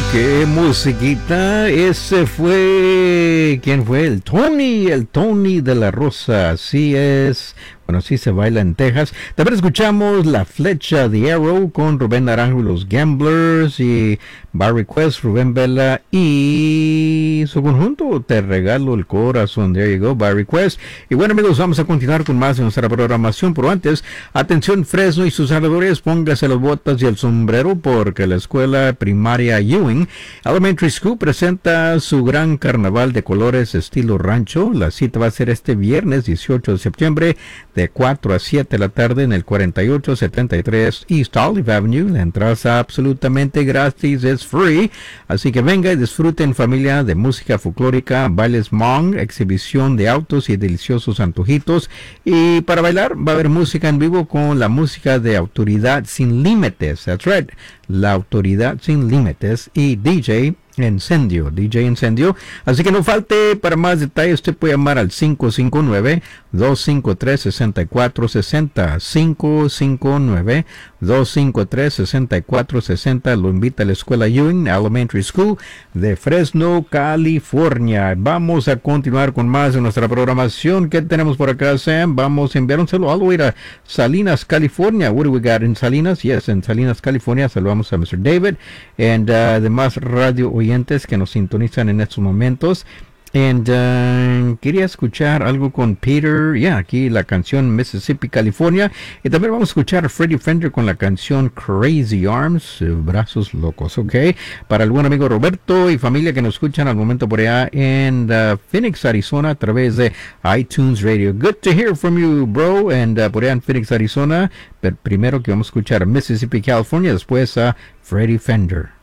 ¡Qué musiquita! Ese fue... ¿Quién fue? El Tony de la Rosa. Así es. Bueno, así se baila en Texas. También escuchamos La Flecha de Arrow con Rubén Naranjo y los Gamblers y Barry Quest, Rubén Vela y su conjunto Te Regalo el Corazón. There you go, Barry Quest. Y bueno, amigos, vamos a continuar con más de nuestra programación, pero antes, atención Fresno y sus alrededores, póngase las botas y el sombrero porque la escuela primaria Ewing Elementary School presenta su gran carnaval de colores estilo rancho. La cita va a ser este viernes 18 de septiembre de 4 a 7 de la tarde en el 4873 East Olive Avenue. La entrada es absolutamente gratis, es free, así que venga y disfrute en familia de música folclórica, bailes Hmong, exhibición de autos y deliciosos antojitos. Y para bailar va a haber música en vivo con la música de Autoridad Sin Límites. That's right, la Autoridad Sin Límites y DJ Incendio. Así que no falte. Para más detalles usted puede llamar al 559-253-6460, 559-253-6460. Lo invita a la escuela Ewing Elementary School de Fresno, California. Vamos a continuar con más de nuestra programación. ¿Qué tenemos por acá, Sam? Vamos a enviar un saludo all the way a Salinas, California. What do we got in Salinas? Yes, en Salinas, California. Saludamos a Mr. David and demás radio oyentes que nos sintonizan en estos momentos. Quería escuchar algo con Peter, aquí la canción Mississippi, California. Y también vamos a escuchar a Freddie Fender con la canción Crazy Arms, Brazos Locos, ¿ok? Para el buen amigo Roberto y familia que nos escuchan al momento por allá en Phoenix, Arizona, a través de iTunes Radio. Good to hear from you, bro. Por allá en Phoenix, Arizona. Pero primero que vamos a escuchar Mississippi, California, después a Freddie Fender.